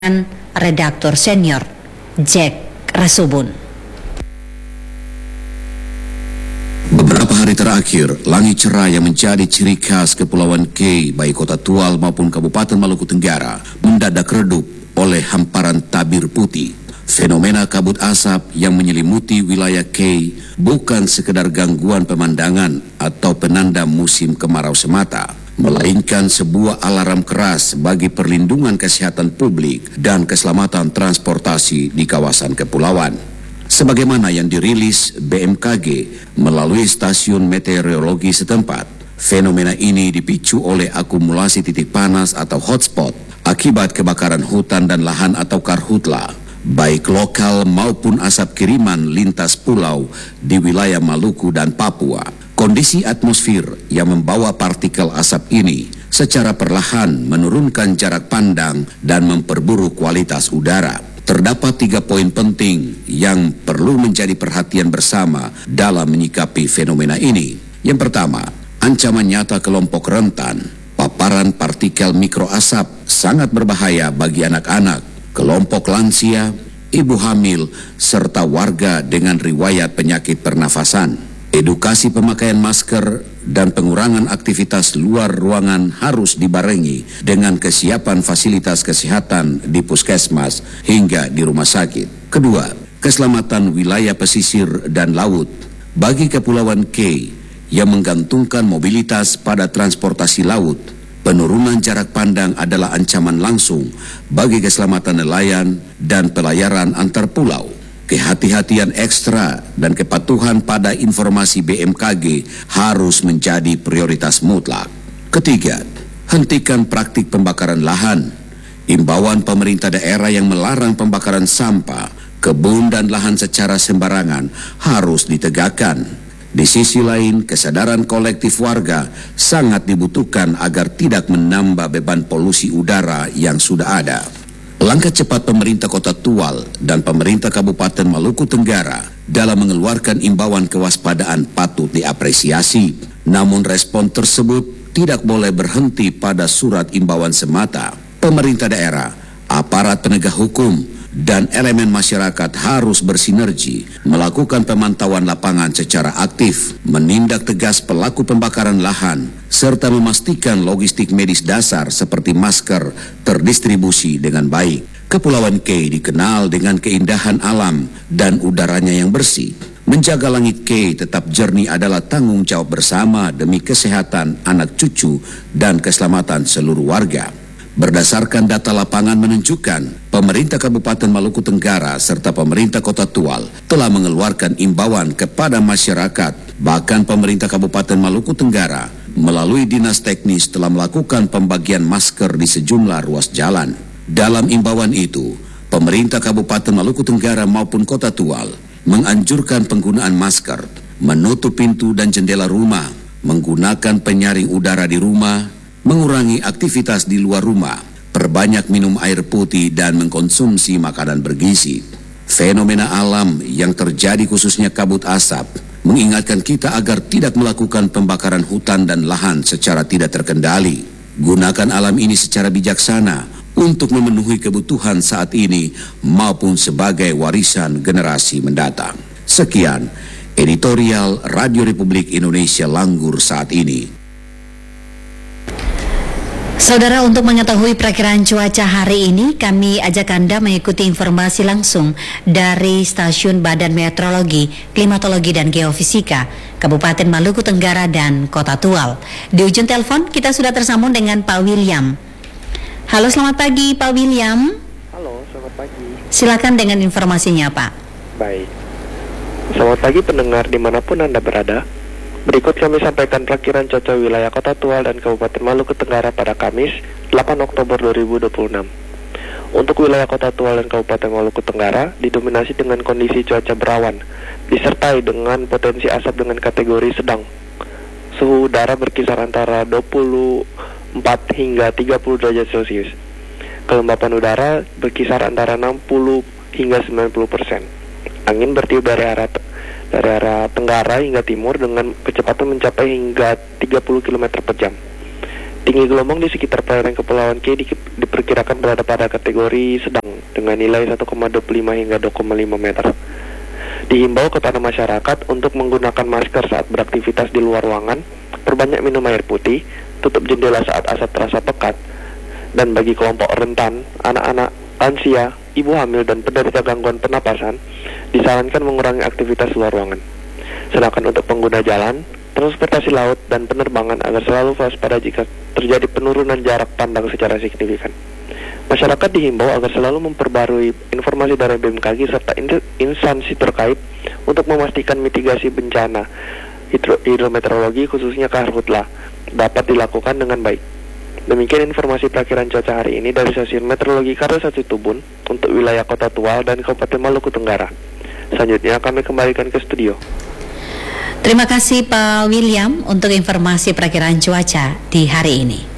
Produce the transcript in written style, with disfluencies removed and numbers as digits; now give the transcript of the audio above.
dan redaktur senior Jack Rasubun. Beberapa hari terakhir, langit cerah yang menjadi ciri khas Kepulauan K, baik Kota Tual maupun Kabupaten Maluku Tenggara, mendadak redup oleh hamparan tabir putih. Fenomena kabut asap yang menyelimuti wilayah K bukan sekedar gangguan pemandangan atau penanda musim kemarau semata, melainkan sebuah alarm keras bagi perlindungan kesehatan publik dan keselamatan transportasi di kawasan kepulauan. Sebagaimana yang dirilis BMKG melalui stasiun meteorologi setempat, fenomena ini dipicu oleh akumulasi titik panas atau hotspot akibat kebakaran hutan dan lahan atau karhutla, baik lokal maupun asap kiriman lintas pulau di wilayah Maluku dan Papua. Kondisi atmosfer yang membawa partikel asap ini secara perlahan menurunkan jarak pandang dan memperburuk kualitas udara. Terdapat 3 poin penting yang perlu menjadi perhatian bersama dalam menyikapi fenomena ini. Yang pertama, ancaman nyata kelompok rentan. Paparan partikel mikroasap sangat berbahaya bagi anak-anak, kelompok lansia, ibu hamil, serta warga dengan riwayat penyakit pernafasan. Edukasi pemakaian masker dan pengurangan aktivitas luar ruangan harus dibarengi dengan kesiapan fasilitas kesehatan di puskesmas hingga di rumah sakit. Kedua, keselamatan wilayah pesisir dan laut. Bagi Kepulauan K yang menggantungkan mobilitas pada transportasi laut, penurunan jarak pandang adalah ancaman langsung bagi keselamatan nelayan dan pelayaran antar pulau. Kehati-hatian ekstra dan kepatuhan pada informasi BMKG harus menjadi prioritas mutlak. Ketiga, hentikan praktik pembakaran lahan. Imbauan pemerintah daerah yang melarang pembakaran sampah, kebun dan lahan secara sembarangan harus ditegakkan. Di sisi lain, kesadaran kolektif warga sangat dibutuhkan agar tidak menambah beban polusi udara yang sudah ada. Langkah cepat pemerintah Kota Tual dan pemerintah Kabupaten Maluku Tenggara dalam mengeluarkan imbauan kewaspadaan patut diapresiasi. Namun respon tersebut tidak boleh berhenti pada surat imbauan semata. Pemerintah daerah, aparat penegak hukum, dan elemen masyarakat harus bersinergi melakukan pemantauan lapangan secara aktif, menindak tegas pelaku pembakaran lahan, serta memastikan logistik medis dasar seperti masker terdistribusi dengan baik. Kepulauan K dikenal dengan keindahan alam dan udaranya yang bersih. Menjaga langit K tetap jernih adalah tanggung jawab bersama demi kesehatan anak cucu dan keselamatan seluruh warga. Berdasarkan data lapangan menunjukkan, pemerintah Kabupaten Maluku Tenggara serta pemerintah Kota Tual telah mengeluarkan imbauan kepada masyarakat. Bahkan pemerintah Kabupaten Maluku Tenggara melalui dinas teknis telah melakukan pembagian masker di sejumlah ruas jalan. Dalam imbauan itu, pemerintah Kabupaten Maluku Tenggara maupun Kota Tual menganjurkan penggunaan masker, menutup pintu dan jendela rumah, menggunakan penyaring udara di rumah, mengurangi aktivitas di luar rumah, perbanyak minum air putih dan mengkonsumsi makanan bergizi. Fenomena alam yang terjadi khususnya kabut asap mengingatkan kita agar tidak melakukan pembakaran hutan dan lahan secara tidak terkendali. Gunakan alam ini secara bijaksana untuk memenuhi kebutuhan saat ini maupun sebagai warisan generasi mendatang. Sekian editorial Radio Republik Indonesia Langgur saat ini. Saudara, untuk mengetahui perakiraan cuaca hari ini, kami ajak Anda mengikuti informasi langsung dari Stasiun Badan Meteorologi, Klimatologi dan Geofisika, Kabupaten Maluku Tenggara dan Kota Tual. Di ujung telepon kita sudah tersambung dengan Pak William. Halo, selamat pagi Pak William. Halo, selamat pagi. Silakan dengan informasinya Pak. Baik. Selamat pagi pendengar dimanapun Anda berada. Berikut kami sampaikan perakiran cuaca wilayah Kota Tual dan Kabupaten Maluku Tenggara pada Kamis 8 Oktober 2026. Untuk wilayah Kota Tual dan Kabupaten Maluku Tenggara didominasi dengan kondisi cuaca berawan, disertai dengan potensi asap dengan kategori sedang. Suhu udara berkisar antara 24 hingga 30 derajat Celcius. Kelembapan udara berkisar antara 60 hingga 90%. Angin bertiup dari arah tenggara hingga timur dengan kecepatan mencapai hingga 30 km per jam. Tinggi gelombang di sekitar perairan Kepulauan K diperkirakan berada pada kategori sedang dengan nilai 1,25 hingga 2,5 meter. Dihimbau kepada masyarakat untuk menggunakan masker saat beraktivitas di luar ruangan, perbanyak minum air putih, tutup jendela saat asap terasa pekat, dan bagi kelompok rentan, anak-anak, lansia, ibu hamil, dan penderita gangguan pernapasan, disarankan mengurangi aktivitas luar ruangan. Sedangkan untuk pengguna jalan, transportasi laut, dan penerbangan agar selalu waspada jika terjadi penurunan jarak pandang secara signifikan. Masyarakat dihimbau agar selalu memperbarui informasi dari BMKG serta instansi terkait untuk memastikan mitigasi bencana hidrometeorologi khususnya karhutla dapat dilakukan dengan baik. Demikian informasi perakiran cuaca hari ini dari Stasiun Meteorologi Karya Situbun untuk wilayah Kota Tual dan Kabupaten Maluku Tenggara. Selanjutnya kami kembalikan ke studio. Terima kasih Pak William untuk informasi perakiran cuaca di hari ini.